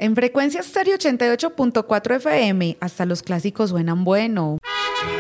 En Frecuencia Estéreo 88.4 FM, hasta los clásicos suenan bueno.